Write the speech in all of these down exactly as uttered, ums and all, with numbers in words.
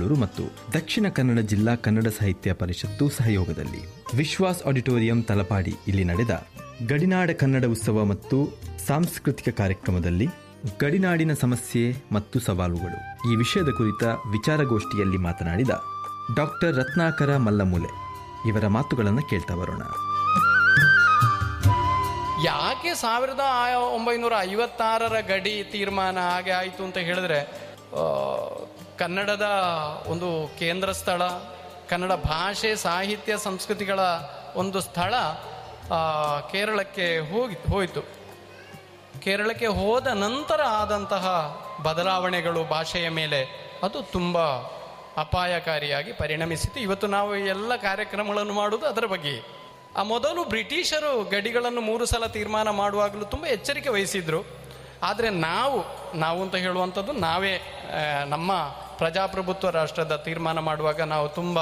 ಬೆಂಗಳೂರು ಮತ್ತು ದಕ್ಷಿಣ ಕನ್ನಡ ಜಿಲ್ಲಾ ಕನ್ನಡ ಸಾಹಿತ್ಯ ಪರಿಷತ್ತು ಸಹಯೋಗದಲ್ಲಿ ವಿಶ್ವಾಸ್ ಆಡಿಟೋರಿಯಂ ತಲಪಾಡಿ ಇಲ್ಲಿ ನಡೆದ ಗಡಿನಾಡ ಕನ್ನಡ ಉತ್ಸವ ಮತ್ತು ಸಾಂಸ್ಕೃತಿಕ ಕಾರ್ಯಕ್ರಮದಲ್ಲಿ ಗಡಿನಾಡಿನ ಸಮಸ್ಯೆ ಮತ್ತು ಸವಾಲುಗಳು ಈ ವಿಷಯದ ಕುರಿತ ವಿಚಾರಗೋಷ್ಠಿಯಲ್ಲಿ ಮಾತನಾಡಿದ ಡಾಕ್ಟರ್ ರತ್ನಾಕರ ಮಲ್ಲಮೂಲೆ ಇವರ ಮಾತುಗಳನ್ನು ಕೇಳ್ತಾ ಬರೋಣ. ಯಾಕೆ ಸಾವಿರದ ಒಂಬೈನೂರ ಐವತ್ತಾರರ ಗಡಿ ತೀರ್ಮಾನ ಹಾಗೆ ಆಯಿತು ಅಂತ ಹೇಳಿದ್ರೆ, ಕನ್ನಡದ ಒಂದು ಕೇಂದ್ರ ಸ್ಥಳ, ಕನ್ನಡ ಭಾಷೆ ಸಾಹಿತ್ಯ ಸಂಸ್ಕೃತಿಗಳ ಒಂದು ಸ್ಥಳ ಕೇರಳಕ್ಕೆ ಹೋಗಿ ಹೋಯಿತು. ಕೇರಳಕ್ಕೆ ಹೋದ ನಂತರ ಆದಂತಹ ಬದಲಾವಣೆಗಳು ಭಾಷೆಯ ಮೇಲೆ ಅದು ತುಂಬ ಅಪಾಯಕಾರಿಯಾಗಿ ಪರಿಣಮಿಸಿತು. ಇವತ್ತು ನಾವು ಎಲ್ಲ ಕಾರ್ಯಕ್ರಮಗಳನ್ನು ಮಾಡುವುದು ಅದರ ಬಗ್ಗೆ. ಆ ಮೊದಲು ಬ್ರಿಟಿಷರು ಗಡಿಗಳನ್ನು ಮೂರು ಸಲ ತೀರ್ಮಾನ ಮಾಡುವಾಗಲೂ ತುಂಬ ಎಚ್ಚರಿಕೆ ವಹಿಸಿದ್ರು. ಆದರೆ ನಾವು ನಾವು ಅಂತ ಹೇಳುವಂಥದ್ದು ನಾವೇ ನಮ್ಮ ಪ್ರಜಾಪ್ರಭುತ್ವ ರಾಷ್ಟ್ರದ ತೀರ್ಮಾನ ಮಾಡುವಾಗ ನಾವು ತುಂಬ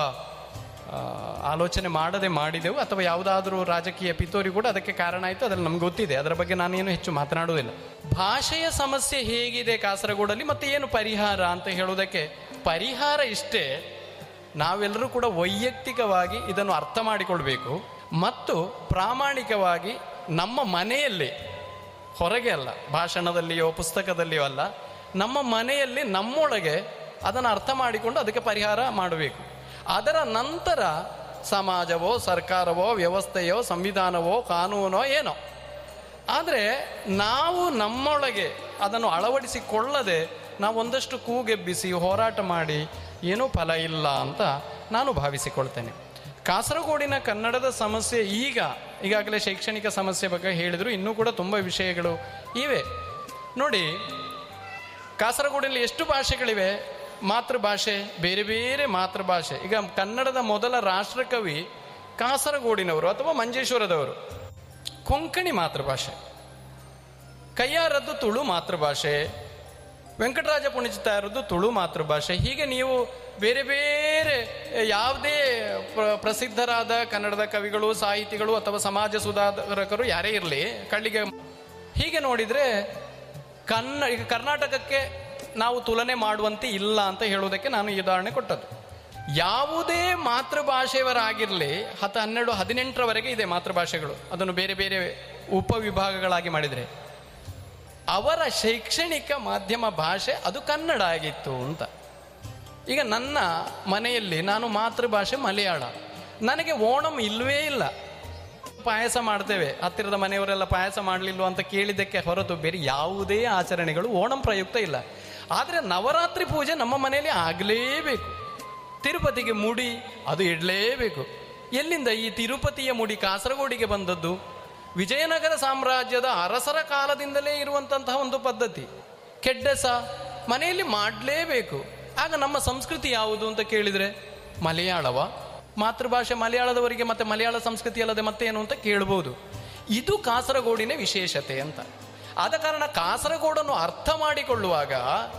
ಆಲೋಚನೆ ಮಾಡದೆ ಮಾಡಿದೆವು, ಅಥವಾ ಯಾವುದಾದ್ರೂ ರಾಜಕೀಯ ಪಿತೂರಿ ಕೂಡ ಅದಕ್ಕೆ ಕಾರಣ ಆಯಿತು. ಅದರಲ್ಲಿ ನಮ್ಗೆ ಗೊತ್ತಿದೆ, ಅದರ ಬಗ್ಗೆ ನಾನೇನು ಹೆಚ್ಚು ಮಾತನಾಡುವುದಿಲ್ಲ. ಭಾಷೆಯ ಸಮಸ್ಯೆ ಹೇಗಿದೆ ಕಾಸರಗೋಡಲ್ಲಿ ಮತ್ತು ಏನು ಪರಿಹಾರ ಅಂತ ಹೇಳುವುದಕ್ಕೆ ಪರಿಹಾರ ಇಷ್ಟೇ, ನಾವೆಲ್ಲರೂ ಕೂಡ ವೈಯಕ್ತಿಕವಾಗಿ ಇದನ್ನು ಅರ್ಥ ಮಾಡಿಕೊಳ್ಬೇಕು ಮತ್ತು ಪ್ರಾಮಾಣಿಕವಾಗಿ ನಮ್ಮ ಮನೆಯಲ್ಲಿ, ಹೊರಗೆ ಅಲ್ಲ, ಭಾಷಣದಲ್ಲಿಯೋ ಪುಸ್ತಕದಲ್ಲಿಯೋ ಅಲ್ಲ, ನಮ್ಮ ಮನೆಯಲ್ಲಿ ನಮ್ಮೊಳಗೆ ಅದನ್ನು ಅರ್ಥ ಮಾಡಿಕೊಂಡು ಅದಕ್ಕೆ ಪರಿಹಾರ ಮಾಡಬೇಕು. ಅದರ ನಂತರ ಸಮಾಜವೋ ಸರ್ಕಾರವೋ ವ್ಯವಸ್ಥೆಯೋ ಸಂವಿಧಾನವೋ ಕಾನೂನೋ ಏನೋ, ಆದರೆ ನಾವು ನಮ್ಮೊಳಗೆ ಅದನ್ನು ಅಳವಡಿಸಿಕೊಳ್ಳದೆ ನಾವು ಒಂದಷ್ಟು ಕೂಗೆಬ್ಬಿಸಿ ಹೋರಾಟ ಮಾಡಿ ಏನೂ ಫಲ ಇಲ್ಲ ಅಂತ ನಾನು ಭಾವಿಸಿಕೊಳ್ತೇನೆ. ಕಾಸರಗೋಡಿನ ಕನ್ನಡದ ಸಮಸ್ಯೆ ಈಗ ಈಗಾಗಲೇ ಶೈಕ್ಷಣಿಕ ಸಮಸ್ಯೆ ಬಗ್ಗೆ ಹೇಳಿದರು, ಇನ್ನೂ ಕೂಡ ತುಂಬ ವಿಷಯಗಳು ಇವೆ. ನೋಡಿ, ಕಾಸರಗೋಡಿನಲ್ಲಿ ಎಷ್ಟು ಭಾಷೆಗಳಿವೆ? ಮಾತೃಭಾಷೆ, ಬೇರೆ ಬೇರೆ ಮಾತೃಭಾಷೆ. ಈಗ ಕನ್ನಡದ ಮೊದಲ ರಾಷ್ಟ್ರಕವಿ ಕಾಸರಗೋಡಿನವರು ಅಥವಾ ಮಂಜೇಶ್ವರದವರು, ಕೊಂಕಣಿ ಮಾತೃಭಾಷೆ. ಕಯ್ಯಾರದ್ದು ತುಳು ಮಾತೃಭಾಷೆ, ವೆಂಕಟರಾಜ ಪುಣಚಿತಾರದ್ದು ತುಳು ಮಾತೃಭಾಷೆ. ಹೀಗೆ ನೀವು ಬೇರೆ ಬೇರೆ ಯಾವುದೇ ಪ್ರ ಪ್ರಸಿದ್ಧರಾದ ಕನ್ನಡದ ಕವಿಗಳು, ಸಾಹಿತಿಗಳು ಅಥವಾ ಸಮಾಜ ಸುಧಾರಕರು ಯಾರೇ ಇರಲಿ, ಕಳ್ಳಿಗೆ ಹೀಗೆ ನೋಡಿದರೆ ಕನ್ನ ಈಗ ಕರ್ನಾಟಕಕ್ಕೆ ನಾವು ತುಲನೆ ಮಾಡುವಂತೆ ಇಲ್ಲ ಅಂತ ಹೇಳುವುದಕ್ಕೆ ನಾನು ಈ ಉದಾಹರಣೆ ಕೊಟ್ಟದ್ದು. ಯಾವುದೇ ಮಾತೃಭಾಷೆಯವರಾಗಿರಲಿ, ಹತ್ತು ಹನ್ನೆರಡು ಹದಿನೆಂಟರವರೆಗೆ ಇದೆ ಮಾತೃಭಾಷೆಗಳು, ಅದನ್ನು ಬೇರೆ ಬೇರೆ ಉಪವಿಭಾಗಗಳಾಗಿ ಮಾಡಿದರೆ ಅವರ ಶೈಕ್ಷಣಿಕ ಮಾಧ್ಯಮ ಭಾಷೆ ಅದು ಕನ್ನಡ ಆಗಿತ್ತು ಅಂತ. ಈಗ ನನ್ನ ಮನೆಯಲ್ಲಿ ನಾನು ಮಾತೃಭಾಷೆ ಮಲಯಾಳ, ನನಗೆ ಓಣಂ ಇಲ್ಲವೇ ಇಲ್ಲ. ಪಾಯಸ ಮಾಡ್ತೇವೆ, ಹತ್ತಿರದ ಮನೆಯವರೆಲ್ಲ ಪಾಯಸ ಮಾಡಲಿಲ್ವ ಅಂತ ಕೇಳಿದ್ದಕ್ಕೆ ಹೊರತು ಬೇರೆ ಯಾವುದೇ ಆಚರಣೆಗಳು ಓಣಂ ಪ್ರಯುಕ್ತ ಇಲ್ಲ. ಆದರೆ ನವರಾತ್ರಿ ಪೂಜೆ ನಮ್ಮ ಮನೆಯಲ್ಲಿ ಆಗಲೇಬೇಕು. ತಿರುಪತಿಗೆ ಮುಡಿ ಅದು ಇಡಲೇಬೇಕು. ಎಲ್ಲಿಂದ ಈ ತಿರುಪತಿಯ ಮುಡಿ ಕಾಸರಗೋಡಿಗೆ ಬಂದದ್ದು? ವಿಜಯನಗರ ಸಾಮ್ರಾಜ್ಯದ ಅರಸರ ಕಾಲದಿಂದಲೇ ಇರುವಂತಹ ಒಂದು ಪದ್ಧತಿ. ಕೆಡ್ಡೆಸ ಮನೆಯಲ್ಲಿ ಮಾಡಲೇಬೇಕು. ಆಗ ನಮ್ಮ ಸಂಸ್ಕೃತಿ ಯಾವುದು ಅಂತ ಕೇಳಿದರೆ ಮಲಯಾಳವ? ಮಾತೃಭಾಷೆ ಮಲಯಾಳದವರಿಗೆ ಮತ್ತೆ ಮಲಯಾಳ ಸಂಸ್ಕೃತಿ ಅಲ್ಲದೆ ಮತ್ತೇನು ಅಂತ ಕೇಳ್ಬೋದು. ಇದು ಕಾಸರಗೋಡಿನ ವಿಶೇಷತೆ ಅಂತ. ಆದ ಕಾರಣ ಕಾಸರಗೋಡನ್ನು ಅರ್ಥ ಮಾಡಿಕೊಳ್ಳುವಾಗ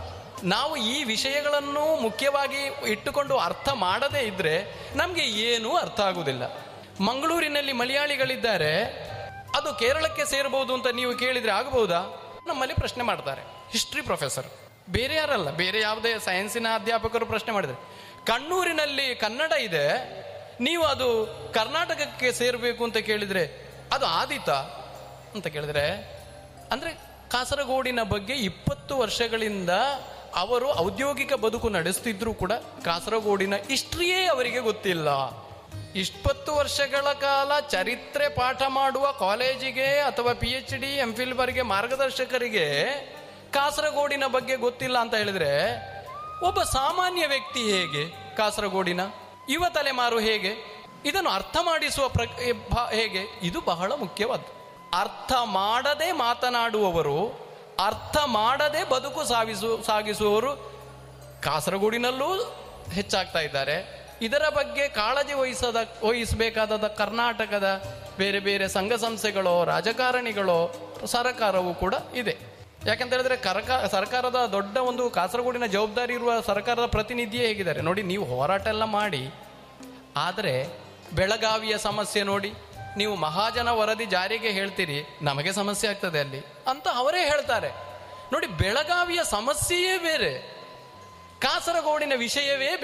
ನಾವು ಈ ವಿಷಯಗಳನ್ನು ಮುಖ್ಯವಾಗಿ ಇಟ್ಟುಕೊಂಡು ಅರ್ಥ ಮಾಡದೇ ಇದ್ದರೆ ನಮಗೆ ಏನೂ ಅರ್ಥ ಆಗುವುದಿಲ್ಲ. ಮಂಗಳೂರಿನಲ್ಲಿ ಮಲಯಾಳಿಗಳಿದ್ದಾರೆ, ಅದು ಕೇರಳಕ್ಕೆ ಸೇರಬಹುದು ಅಂತ ನೀವು ಕೇಳಿದರೆ ಆಗಬಹುದಾ? ನಮ್ಮಲ್ಲಿ ಪ್ರಶ್ನೆ ಮಾಡ್ತಾರೆ ಹಿಸ್ಟ್ರಿ ಪ್ರೊಫೆಸರ್, ಬೇರೆ ಯಾರಲ್ಲ, ಬೇರೆ ಯಾವುದೇ ಸೈನ್ಸಿನ ಅಧ್ಯಾಪಕರು ಪ್ರಶ್ನೆ ಮಾಡಿದರೆ. ಕಣ್ಣೂರಿನಲ್ಲಿ ಕನ್ನಡ ಇದೆ, ನೀವು ಅದು ಕರ್ನಾಟಕಕ್ಕೆ ಸೇರಬೇಕು ಅಂತ ಕೇಳಿದರೆ ಅದು ಆದೀತಾ ಅಂತ ಕೇಳಿದರೆ, ಅಂದರೆ ಕಾಸರಗೋಡಿನ ಬಗ್ಗೆ ಇಪ್ಪತ್ತು ವರ್ಷಗಳಿಂದ ಅವರು ಔದ್ಯೋಗಿಕ ಬದುಕು ನಡೆಸ್ತಿದ್ರು ಕೂಡ ಕಾಸರಗೋಡಿನ ಹಿಸ್ಟ್ರಿಯೇ ಅವರಿಗೆ ಗೊತ್ತಿಲ್ಲ. ಇಪ್ಪತ್ತು ವರ್ಷಗಳ ಕಾಲ ಚರಿತ್ರೆ ಪಾಠ ಮಾಡುವ ಕಾಲೇಜಿಗೆ ಅಥವಾ P H D M fill ವರೆಗೆ ಮಾರ್ಗದರ್ಶಕರಿಗೆ ಕಾಸರಗೋಡಿನ ಬಗ್ಗೆ ಗೊತ್ತಿಲ್ಲ ಅಂತ ಹೇಳಿದ್ರೆ, ಒಬ್ಬ ಸಾಮಾನ್ಯ ವ್ಯಕ್ತಿ ಹೇಗೆ, ಕಾಸರಗೋಡಿನ ಯುವ ತಲೆಮಾರು ಹೇಗೆ ಇದನ್ನು ಅರ್ಥ ಮಾಡಿಸುವ ಪ್ರ ಹೇಗೆ? ಇದು ಬಹಳ ಮುಖ್ಯವಾದ್ದು. ಅರ್ಥ ಮಾಡದೆ ಮಾತನಾಡುವವರು, ಅರ್ಥ ಮಾಡದೆ ಬದುಕು ಸಾಗಿಸು ಸಾಗಿಸುವವರು ಕಾಸರಗೋಡಿನಲ್ಲೂ ಹೆಚ್ಚಾಗ್ತಾ ಇದ್ದಾರೆ. ಇದರ ಬಗ್ಗೆ ಕಾಳಜಿ ವಹಿಸದ ವಹಿಸಬೇಕಾದ ಕರ್ನಾಟಕದ ಬೇರೆ ಬೇರೆ ಸಂಘ ಸಂಸ್ಥೆಗಳೋ ರಾಜಕಾರಣಿಗಳೋ ಸರ್ಕಾರವೂ ಕೂಡ ಇದೆ. ಯಾಕಂತ ಹೇಳಿದ್ರೆ ಕರಕ ಸರ್ಕಾರದ ದೊಡ್ಡ ಒಂದು ಕಾಸರಗೋಡಿನ ಜವಾಬ್ದಾರಿ ಇರುವ ಸರ್ಕಾರದ ಪ್ರತಿನಿಧಿಯೇ ಹೇಗಿದ್ದಾರೆ ನೋಡಿ. ನೀವು ಹೋರಾಟ ಎಲ್ಲ ಮಾಡಿ, ಆದರೆ ಬೆಳಗಾವಿಯ ಸಮಸ್ಯೆ ನೋಡಿ, ನೀವು ಮಹಾಜನ ವರದಿ ಜಾರಿಗೆ ಹೇಳ್ತೀರಿ, ನಮಗೆ ಸಮಸ್ಯೆ ಆಗ್ತದೆ ಅಲ್ಲಿ ಅಂತ ಅವರೇ ಹೇಳ್ತಾರೆ. ನೋಡಿ, ಬೆಳಗಾವಿಯ ಸಮಸ್ಯೆಯೇ ಬೇರೆ, ಕಾಸರಗೋಡಿನ ವಿಷಯವೇ